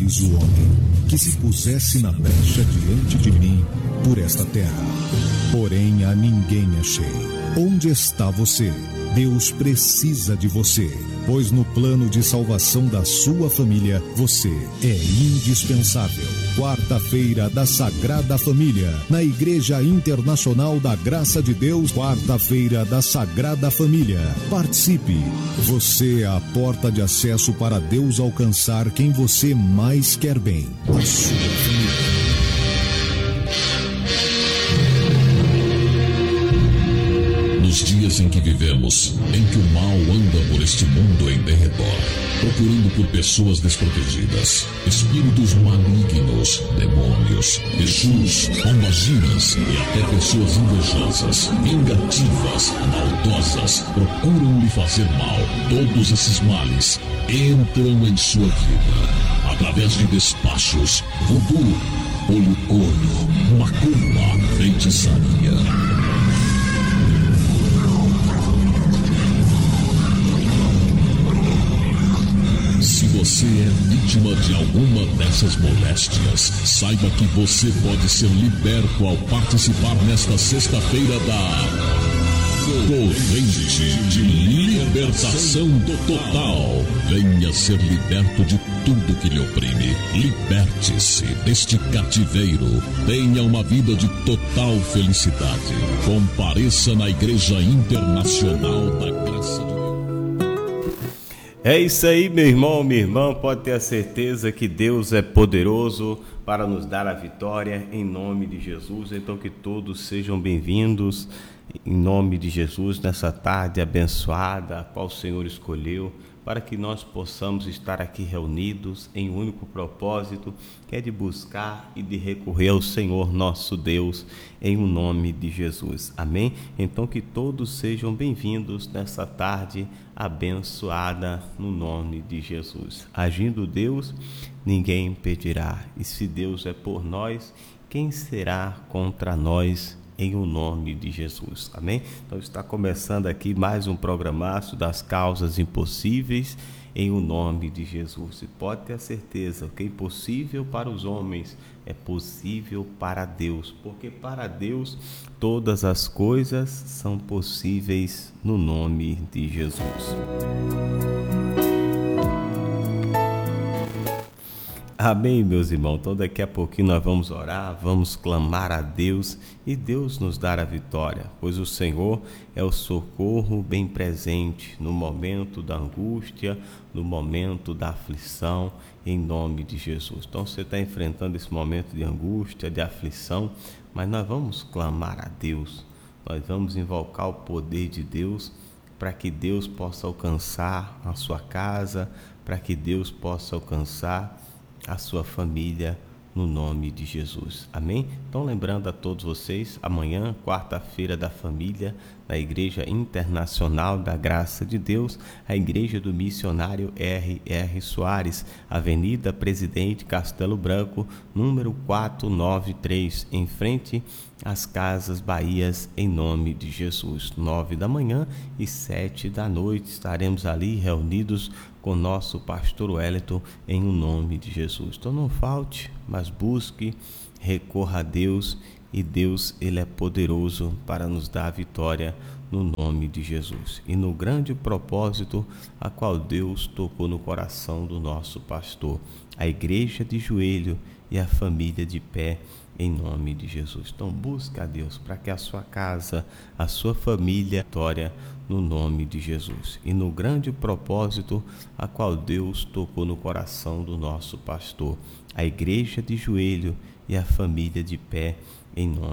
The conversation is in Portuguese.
Eis o homem que se pusesse na brecha diante de mim por esta terra. Porém a ninguém achei. Onde está você? Deus precisa de você, pois no plano de salvação da sua família, você é indispensável. Quarta-feira da Sagrada Família, na Igreja Internacional da Graça de Deus, quarta-feira da Sagrada Família. Participe! Você é a porta de acesso para Deus alcançar quem você mais quer bem, a sua família. Nos dias em que vivemos, em que o mal anda por este mundo em derredor, procurando por pessoas desprotegidas, espíritos malignos, demônios, exus, pombagiras e até pessoas invejosas, vingativas, maldosas, procuram lhe fazer mal. Todos esses males entram em sua vida através de despachos, voodoo, olho-olho, macumba, feitiçaria. Se você é vítima de alguma dessas moléstias, saiba que você pode ser liberto ao participar nesta sexta-feira da Corrente de Libertação Total. Venha ser liberto de tudo que lhe oprime. Liberte-se deste cativeiro. Tenha uma vida de total felicidade. Compareça na Igreja Internacional da Graça de Deus. É isso aí, meu irmão, minha irmã, pode ter a certeza que Deus é poderoso para nos dar a vitória em nome de Jesus. Então que todos sejam bem-vindos em nome de Jesus nessa tarde abençoada, a qual o Senhor escolheu, para que nós possamos estar aqui reunidos em um único propósito, que é de buscar e de recorrer ao Senhor nosso Deus, em o nome de Jesus. Amém? Então que todos sejam bem-vindos nessa tarde abençoada no nome de Jesus. Agindo Deus, ninguém impedirá. E se Deus é por nós, quem será contra nós? Em o nome de Jesus, amém? Então está começando aqui mais um programaço das causas impossíveis em o nome de Jesus. E pode ter a certeza que é impossível para os homens é possível para Deus, porque para Deus todas as coisas são possíveis no nome de Jesus. Amém, meus irmãos. Então daqui a pouquinho nós vamos orar, vamos clamar a Deus e Deus nos dará a vitória, pois o Senhor é o socorro bem presente no momento da angústia, no momento da aflição, em nome de Jesus. Então você está enfrentando esse momento de angústia, de aflição, mas nós vamos clamar a Deus, nós vamos invocar o poder de Deus para que Deus possa alcançar a sua casa, para que Deus possa alcançar a sua família no nome de Jesus. Amém? Então lembrando a todos vocês, amanhã, quarta-feira da família, na Igreja Internacional da Graça de Deus, a Igreja do Missionário R.R. Soares, Avenida Presidente Castelo Branco, número 493, em frente às Casas Bahias, em nome de Jesus. 9 da manhã e 7 da noite estaremos ali reunidos com nosso pastor Wellington em o nome de Jesus. Então não falte, mas busque, recorra a Deus, e Deus, ele é poderoso para nos dar a vitória no nome de Jesus. E no grande propósito a qual Deus tocou no coração do nosso pastor, a igreja de joelho e a família de pé, em nome de Jesus. Então busca a Deus para que a sua casa, a sua família, vitória no nome de Jesus. E no grande propósito a qual Deus tocou no coração do nosso pastor, a igreja de joelho e a família de pé, em nome